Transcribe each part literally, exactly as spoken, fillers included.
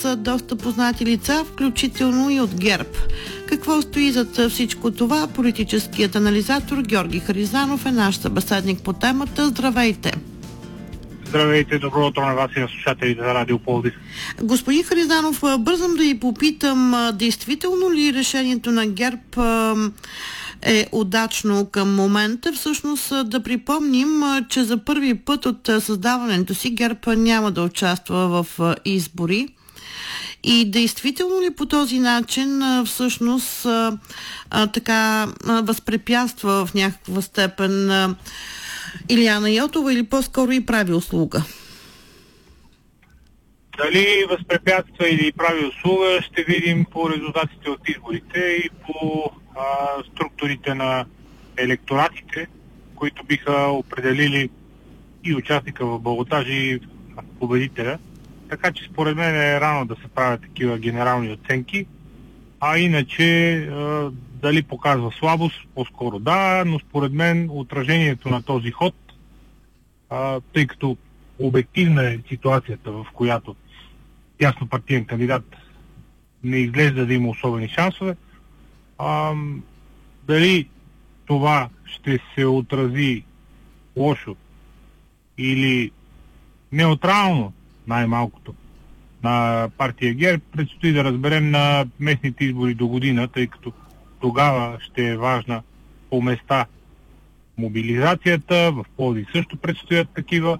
са доста познати лица, включително и от ГЕРБ. Какво стои зад всичко това? Политическият анализатор Георги Харизанов е наш събеседник по темата. Здравейте! Здравейте, добро утро на вас и на слушателите за Радио Пловдив. Господин Харизанов, бързам да ви попитам, действително ли решението на ГЕРБ е удачно към момента? Всъщност да припомним, че за първи път от създаването си ГЕРБ няма да участва в избори. И действително ли по този начин всъщност така възпрепятства в някаква степен Илияна Йотова или по-скоро и прави услуга? Дали възпрепятства или прави услуга, ще видим по резултатите от изборите и по а, структурите на електоратите, които биха определили и участника в балотажи и победителя. Така че според мен е рано да се правят такива генерални оценки, а иначе а, дали показва слабост, по-скоро да, но според мен отражението на този ход, а, тъй като обективна е ситуацията, в която яснопартиен кандидат не изглежда да има особени шансове, а, дали това ще се отрази лошо или неутрално, най-малкото, на партия ГЕРБ, предстои да разберем на местните избори до година, тъй като тогава ще е важна по места мобилизацията, в Пловдив също предстоят такива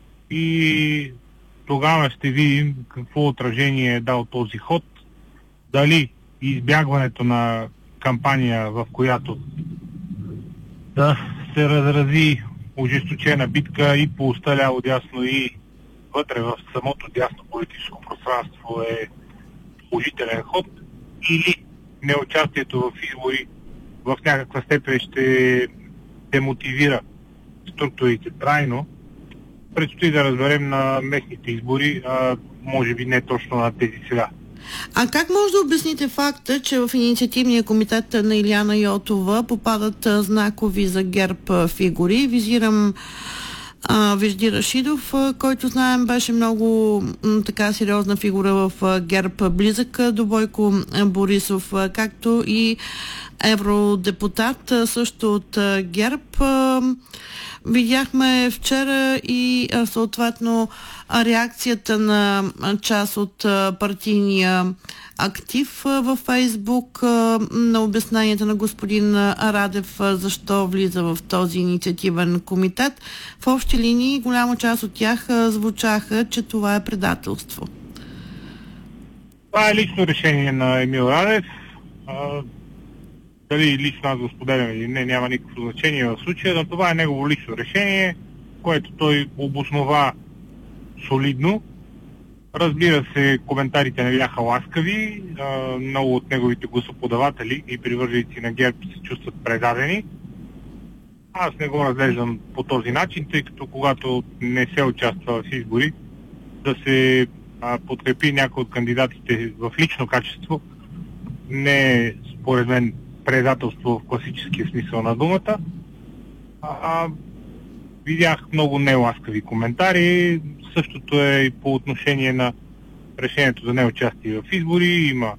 и тогава ще видим какво отражение е дал този ход, дали избягването на кампания, в която да се разрази ожесточена битка и по уста ляво дясно и вътре в самото дясно политическо пространство е положителен ход, или неучастието в избори в някаква степен ще демотивира структурите трайно. Предстои да разберем на местните избори, а може би не точно на тези сега. А как може да обясните факта, че в инициативния комитет на Илияна Йотова попадат знакови за ГЕРБ фигури? Визирам а, Вежди Рашидов, който знаем беше много м, така сериозна фигура в ГЕРБ, близък до Бойко Борисов, както и евродепутат също от ГЕРБ. Видяхме вчера и съответно реакцията на част от партийния актив във Фейсбук на обясненията на господин Радев защо влиза в този инициативен комитет. В общи линии голяма част от тях звучаха, че това е предателство. Това е лично решение на Емил Радев. Дали лично аз го споделям или не, няма никакво значение в случая, но това е негово лично решение, което той обоснова солидно. Разбира се, коментарите не бяха ласкави, а, много от неговите гласоподаватели и привърженици на ГЕРБ се чувстват предадени. Аз не го разглеждам по този начин, тъй като когато не се участва в избори, да се а, подкрепи някой от кандидатите в лично качество, не е според мен предателство в класическия смисъл на думата. А, а, видях много неласкави коментари. Същото е и по отношение на решението за неучастие в избори. Има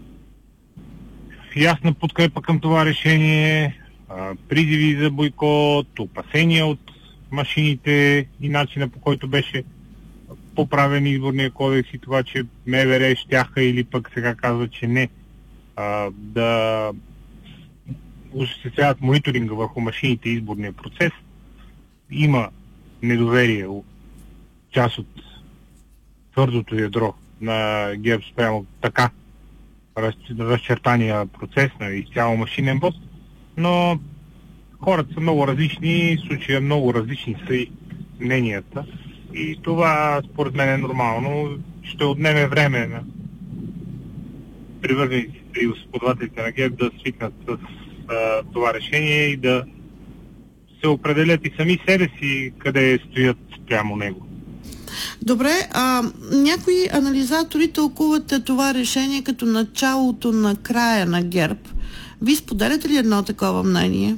ясна подкрепа към това решение, а, призиви за бойкот, опасения от машините и начина, по който беше поправен изборния кодекс и това, че МВР щяха или пък сега казва, че не, а, да осъществяват мониторинга върху машините и изборния процес. Има недоверие от част от твърдото ядро на ГЕРБ спрямо така разчертания процес на изцяло машинен вот, но хората са много различни, в случая много различни са и мненията и това според мен е нормално. Ще отнеме време на привържениците и господавателите на ГЕРБ да свикнат с а, това решение и да се определят и сами себе си къде стоят прямо него. Добре, а някои анализатори тълкуват това решение като началото на края на ГЕРБ. Вие споделяте ли едно такова мнение?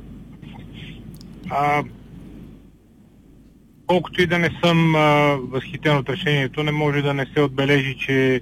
А, колкото и да не съм а, възхитен от решението, не може да не се отбележи, че